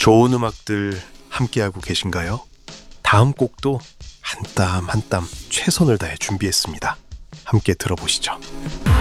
좋은 음악들 함께하고 계신가요? 다음 곡도 한 땀 한 땀 최선을 다해 준비했습니다. 함께 들어보시죠.